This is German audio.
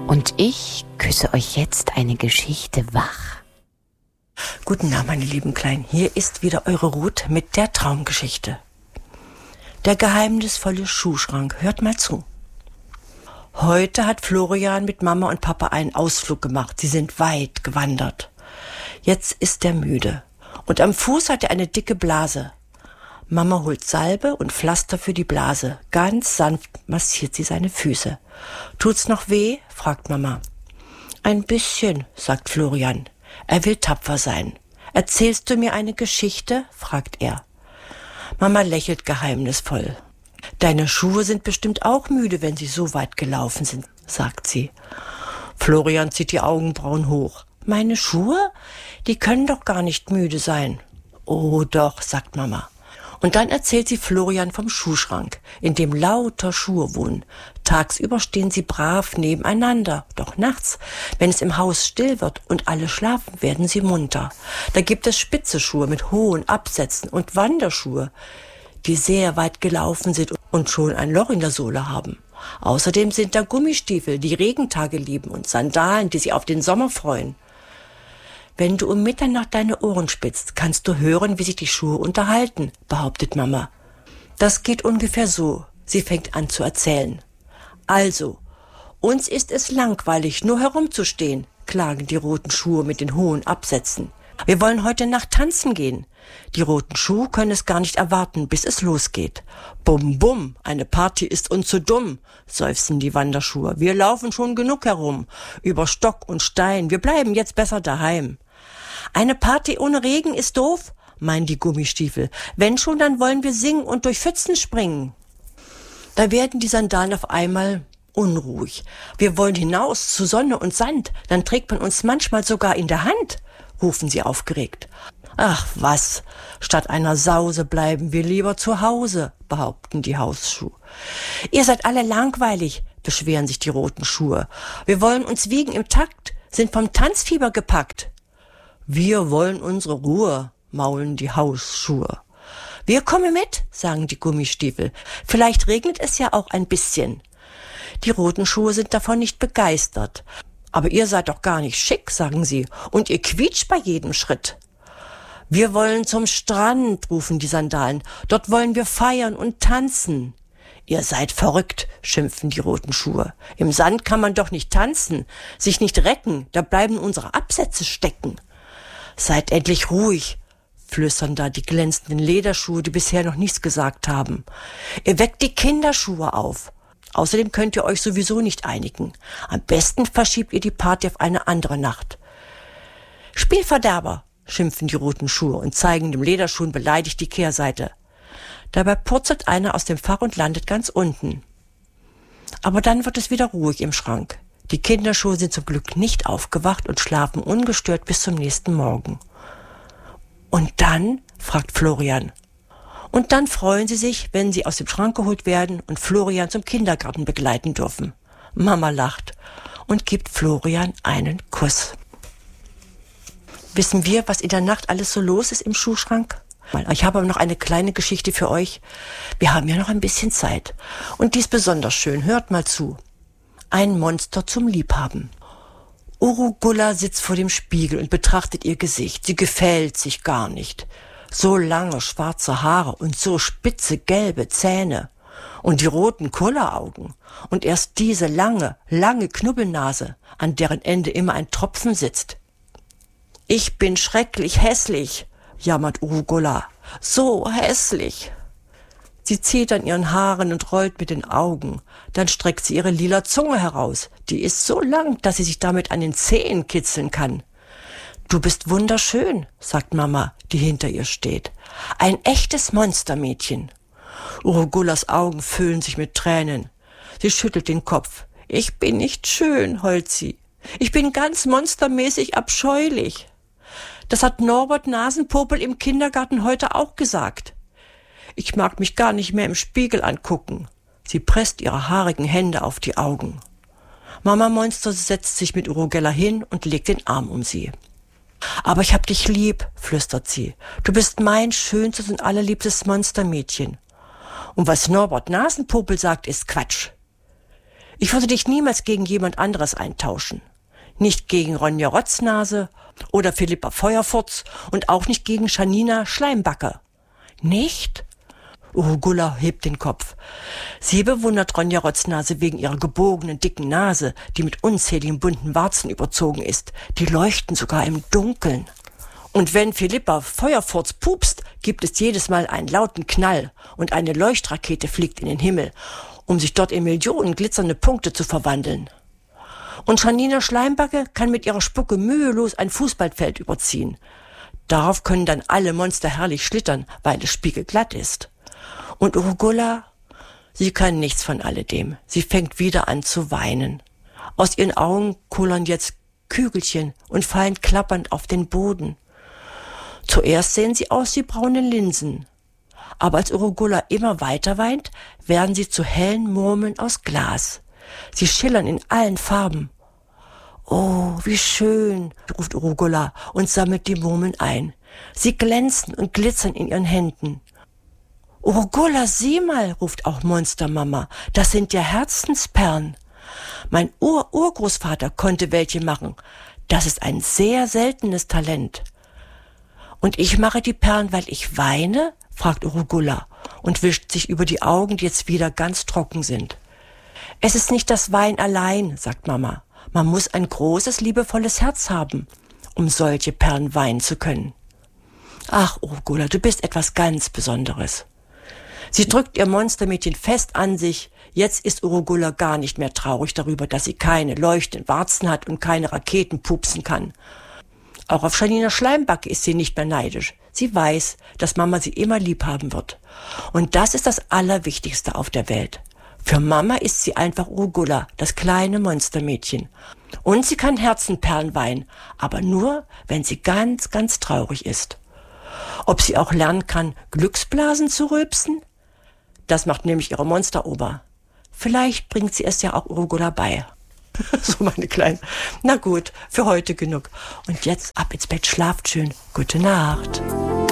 Und ich küsse euch jetzt eine Geschichte wach. Guten Abend, meine lieben Kleinen. Hier ist wieder eure Ruth mit der Traumgeschichte. Der geheimnisvolle Schuhschrank. Hört mal zu. Heute hat Florian mit Mama und Papa einen Ausflug gemacht. Sie sind weit gewandert. Jetzt ist er müde. Und am Fuß hat er eine dicke Blase. Mama holt Salbe und Pflaster für die Blase. Ganz sanft massiert sie seine Füße. Tut's noch weh? Fragt Mama. Ein bisschen, sagt Florian. Er will tapfer sein. Erzählst du mir eine Geschichte? Fragt er. Mama lächelt geheimnisvoll. Deine Schuhe sind bestimmt auch müde, wenn sie so weit gelaufen sind, sagt sie. Florian zieht die Augenbrauen hoch. Meine Schuhe? Die können doch gar nicht müde sein. Oh doch, sagt Mama. Und dann erzählt sie Florian vom Schuhschrank, in dem lauter Schuhe wohnen. Tagsüber stehen sie brav nebeneinander, doch nachts, wenn es im Haus still wird und alle schlafen, werden sie munter. Da gibt es spitze Schuhe mit hohen Absätzen und Wanderschuhe, die sehr weit gelaufen sind und schon ein Loch in der Sohle haben. Außerdem sind da Gummistiefel, die Regentage lieben, und Sandalen, die sich auf den Sommer freuen. Wenn du um Mitternacht deine Ohren spitzt, kannst du hören, wie sich die Schuhe unterhalten, behauptet Mama. Das geht ungefähr so. Sie fängt an zu erzählen. Also, uns ist es langweilig, nur herumzustehen, klagen die roten Schuhe mit den hohen Absätzen. Wir wollen heute Nacht tanzen gehen. Die roten Schuhe können es gar nicht erwarten, bis es losgeht. Bum, bum, eine Party ist uns zu dumm, seufzen die Wanderschuhe. Wir laufen schon genug herum, über Stock und Stein, wir bleiben jetzt besser daheim. Eine Party ohne Regen ist doof, meinen die Gummistiefel. Wenn schon, dann wollen wir singen und durch Pfützen springen. Da werden die Sandalen auf einmal unruhig. Wir wollen hinaus zu Sonne und Sand, dann trägt man uns manchmal sogar in der Hand, rufen sie aufgeregt. Ach was, statt einer Sause bleiben wir lieber zu Hause, behaupten die Hausschuhe. Ihr seid alle langweilig, beschweren sich die roten Schuhe. Wir wollen uns wiegen im Takt, sind vom Tanzfieber gepackt. Wir wollen unsere Ruhe, maulen die Hausschuhe. Wir kommen mit, sagen die Gummistiefel. Vielleicht regnet es ja auch ein bisschen. Die roten Schuhe sind davon nicht begeistert. Aber ihr seid doch gar nicht schick, sagen sie, und ihr quietscht bei jedem Schritt. Wir wollen zum Strand, rufen die Sandalen. Dort wollen wir feiern und tanzen. Ihr seid verrückt, schimpfen die roten Schuhe. Im Sand kann man doch nicht tanzen, sich nicht recken, da bleiben unsere Absätze stecken. Seid endlich ruhig, flüstern da die glänzenden Lederschuhe, die bisher noch nichts gesagt haben. Ihr weckt die Kinderschuhe auf. Außerdem könnt ihr euch sowieso nicht einigen. Am besten verschiebt ihr die Party auf eine andere Nacht. Spielverderber, schimpfen die roten Schuhe und zeigen dem Lederschuhen beleidigt die Kehrseite. Dabei purzelt einer aus dem Fach und landet ganz unten. Aber dann wird es wieder ruhig im Schrank. Die Kinderschuhe sind zum Glück nicht aufgewacht und schlafen ungestört bis zum nächsten Morgen. Und dann? Fragt Florian. Und dann freuen sie sich, wenn sie aus dem Schrank geholt werden und Florian zum Kindergarten begleiten dürfen. Mama lacht und gibt Florian einen Kuss. Wissen wir, was in der Nacht alles so los ist im Schuhschrank? Ich habe aber noch eine kleine Geschichte für euch. Wir haben ja noch ein bisschen Zeit. Und die ist besonders schön. Hört mal zu. Ein Monster zum Liebhaben. Urugulla sitzt vor dem Spiegel und betrachtet ihr Gesicht. Sie gefällt sich gar nicht. So lange schwarze Haare und so spitze gelbe Zähne. Und die roten Kulleraugen. Und erst diese lange, lange Knubbelnase, an deren Ende immer ein Tropfen sitzt. Ich bin schrecklich hässlich, jammert Urugulla. So hässlich. Sie zieht an ihren Haaren und rollt mit den Augen. Dann streckt sie ihre lila Zunge heraus. Die ist so lang, dass sie sich damit an den Zehen kitzeln kann. Du bist wunderschön, sagt Mama, die hinter ihr steht. Ein echtes Monstermädchen. Urugullas Augen füllen sich mit Tränen. Sie schüttelt den Kopf. Ich bin nicht schön, heult sie. Ich bin ganz monstermäßig abscheulich. Das hat Norbert Nasenpopel im Kindergarten heute auch gesagt. Ich mag mich gar nicht mehr im Spiegel angucken. Sie presst ihre haarigen Hände auf die Augen. Mama Monster setzt sich mit Urugulla hin und legt den Arm um sie. Aber ich hab dich lieb, flüstert sie. Du bist mein schönstes und allerliebstes Monstermädchen. Und was Norbert Nasenpopel sagt, ist Quatsch. Ich würde dich niemals gegen jemand anderes eintauschen. Nicht gegen Ronja Rotznase oder Philippa Feuerfurz und auch nicht gegen Janina Schleimbacke. Nicht? Urugulla hebt den Kopf. Sie bewundert Ronja Rotznase wegen ihrer gebogenen, dicken Nase, die mit unzähligen bunten Warzen überzogen ist. Die leuchten sogar im Dunkeln. Und wenn Philippa Feuerfurz pupst, gibt es jedes Mal einen lauten Knall und eine Leuchtrakete fliegt in den Himmel, um sich dort in Millionen glitzernde Punkte zu verwandeln. Und Janina Schleimbacke kann mit ihrer Spucke mühelos ein Fußballfeld überziehen. Darauf können dann alle Monster herrlich schlittern, weil es spiegelglatt ist. Und Urugulla, sie kann nichts von alledem. Sie fängt wieder an zu weinen. Aus ihren Augen kullern jetzt Kügelchen und fallen klappernd auf den Boden. Zuerst sehen sie aus wie braune Linsen. Aber als Urugulla immer weiter weint, werden sie zu hellen Murmeln aus Glas. Sie schillern in allen Farben. Oh, wie schön, ruft Urugulla und sammelt die Murmeln ein. Sie glänzen und glitzern in ihren Händen. Urugulla, sieh mal, ruft auch Monstermama, das sind ja Herzensperlen. Mein Urgroßvater konnte welche machen. Das ist ein sehr seltenes Talent. Und ich mache die Perlen, weil ich weine? Fragt Urugulla und wischt sich über die Augen, die jetzt wieder ganz trocken sind. Es ist nicht das Weinen allein, sagt Mama. Man muss ein großes, liebevolles Herz haben, um solche Perlen weinen zu können. Ach, Urugulla, du bist etwas ganz Besonderes. Sie drückt ihr Monstermädchen fest an sich. Jetzt ist Urugulla gar nicht mehr traurig darüber, dass sie keine leuchtenden Warzen hat und keine Raketen pupsen kann. Auch auf Janina Schleimbacke ist sie nicht mehr neidisch. Sie weiß, dass Mama sie immer lieb haben wird. Und das ist das Allerwichtigste auf der Welt. Für Mama ist sie einfach Urugulla, das kleine Monstermädchen. Und sie kann Herzenperlen weinen, aber nur, wenn sie ganz, ganz traurig ist. Ob sie auch lernen kann, Glücksblasen zu rülpsen? Das macht nämlich ihre Monsteroma. Vielleicht bringt sie es ja auch Urugulla bei. So, meine Kleinen. Na gut, für heute genug. Und jetzt ab ins Bett, schlaft schön. Gute Nacht.